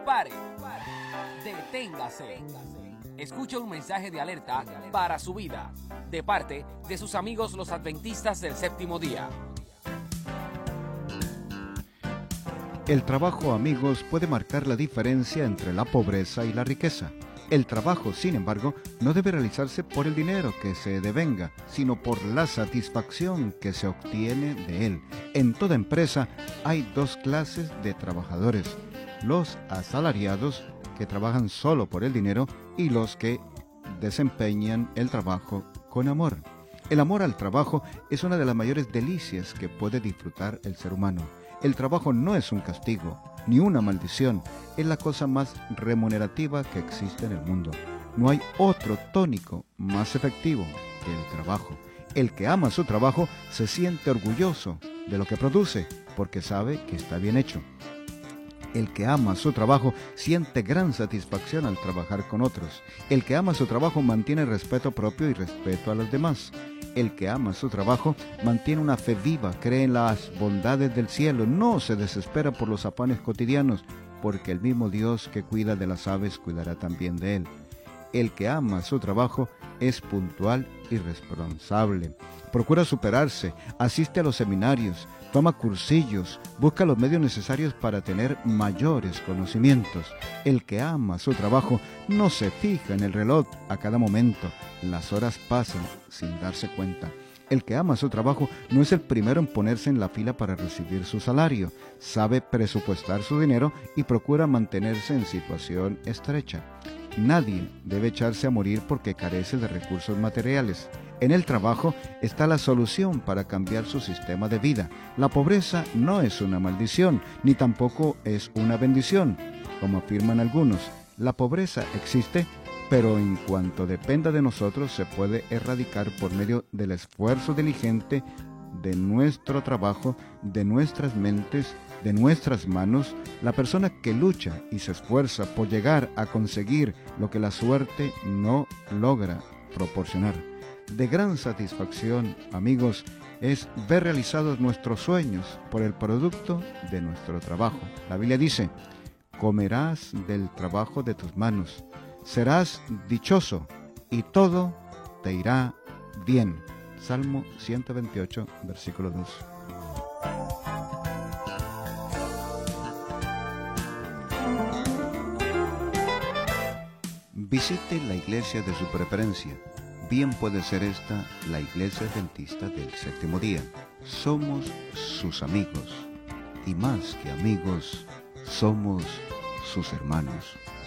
Pare. Deténgase. Escuche un mensaje de alerta para su vida, de parte de sus amigos los adventistas del séptimo día. El trabajo, amigos, puede marcar la diferencia entre la pobreza y la riqueza. El trabajo, sin embargo, no debe realizarse por el dinero que se devenga, sino por la satisfacción que se obtiene de él. En toda empresa hay dos clases de trabajadores: los asalariados, que trabajan solo por el dinero, y los que desempeñan el trabajo con amor. El amor al trabajo es una de las mayores delicias que puede disfrutar el ser humano. El trabajo no es un castigo, ni una maldición, es la cosa más remunerativa que existe en el mundo. No hay otro tónico más efectivo que el trabajo. El que ama su trabajo se siente orgulloso de lo que produce, porque sabe que está bien hecho. El que ama su trabajo siente gran satisfacción al trabajar con otros. El que ama su trabajo mantiene respeto propio y respeto a los demás. El que ama su trabajo mantiene una fe viva, cree en las bondades del cielo, no se desespera por los afanes cotidianos, porque el mismo Dios que cuida de las aves cuidará también de él. El que ama su trabajo es puntual y responsable. Procura superarse, asiste a los seminarios, toma cursillos, busca los medios necesarios para tener mayores conocimientos. El que ama su trabajo no se fija en el reloj a cada momento. Las horas pasan sin darse cuenta. El que ama su trabajo no es el primero en ponerse en la fila para recibir su salario. Sabe presupuestar su dinero y procura mantenerse en situación estrecha. Nadie debe echarse a morir porque carece de recursos materiales. En el trabajo está la solución para cambiar su sistema de vida. La pobreza no es una maldición, ni tampoco es una bendición, como afirman algunos. La pobreza existe, pero en cuanto dependa de nosotros se puede erradicar por medio del esfuerzo diligente de nuestro trabajo, de nuestras mentes, de nuestras manos. La persona que lucha y se esfuerza por llegar a conseguir lo que la suerte no logra proporcionar. De gran satisfacción, amigos, es ver realizados nuestros sueños por el producto de nuestro trabajo. La Biblia dice: comerás del trabajo de tus manos, serás dichoso y todo te irá bien. Salmo 128, versículo 2. Visite la iglesia de su preferencia. Bien puede ser esta la iglesia adventista del séptimo día. Somos sus amigos, y más que amigos, somos sus hermanos.